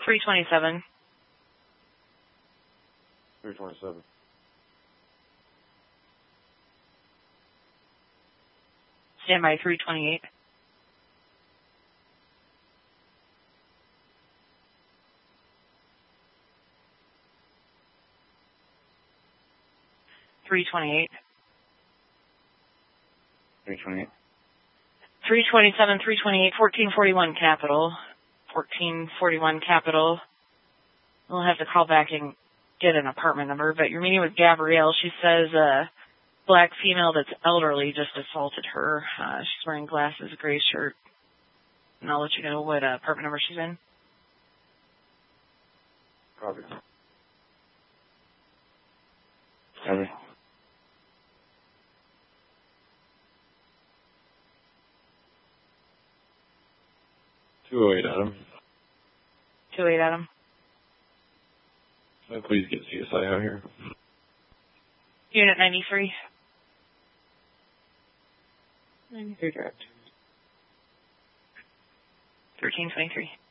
327. 327. Stand by 328. 328. 328. 327, 328, 1441 Capital. 1441 Capital. We'll have to call back and get an apartment number, but you're meeting with Gabrielle. She says a black female that's elderly just assaulted her. She's wearing glasses, gray shirt. And I'll let you know what apartment number she's in. Copy. Copy. Adam. 28 Adam. Please get CSI out here. Unit 93. 93 direct. 1323.